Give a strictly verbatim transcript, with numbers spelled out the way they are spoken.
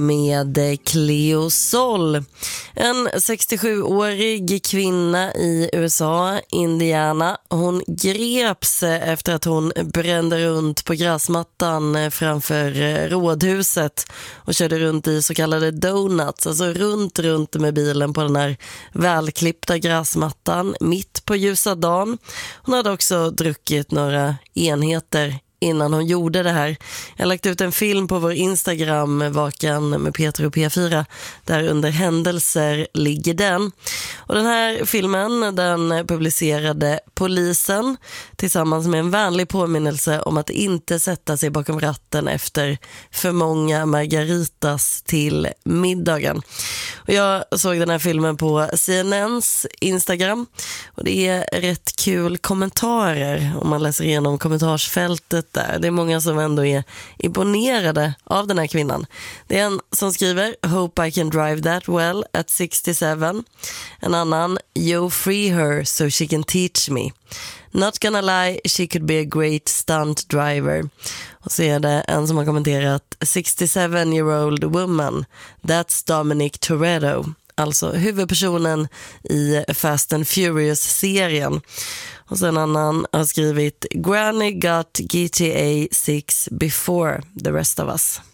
med Cleo Sol. En sextiosjuårig kvinna i U S A, Indiana. Hon greps efter att hon brände runt på gräsmattan framför rådhuset och körde runt i så kallade donuts, alltså runt runt med bilen på den här välklippta gräsmattan mitt på ljusa dagen. Hon hade också druckit några enheter innan hon gjorde det här. Jag har lagt ut en film på vår Instagram, Vakan med Peter och P fyra, där under händelser ligger den. Och den här filmen, den publicerade polisen tillsammans med en vänlig påminnelse om att inte sätta sig bakom ratten efter för många margaritas till middagen. Och jag såg den här filmen på C N N:s Instagram och det är rätt kul kommentarer om man läser igenom kommentarsfältet där. Det är många som ändå är imponerade av den här kvinnan. Det är en som skriver "Hope I can drive that well at sixty-seven". En annan "Yo, free her so she can teach me. Not gonna lie, she could be a great stunt driver". Och så är det en som har kommenterat "sixty-seven-year-old woman. That's Dominic Toretto". Alltså huvudpersonen i Fast and Furious-serien. Och sen en annan har skrivit "Granny got G T A six before the rest of us".